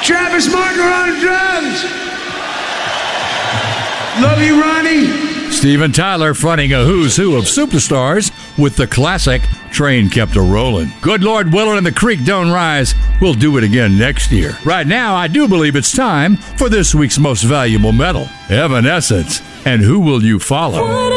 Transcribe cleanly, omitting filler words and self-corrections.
Travis Marker on drums. Love you, Ronnie. Steven Tyler fronting a who's who of superstars with the classic Train Kept A-Rollin'. Good Lord Willard and the Creek Don't Rise. We'll do it again next year. Right now, I do believe it's time for this week's most valuable metal, Evanescence. And Who Will You Follow?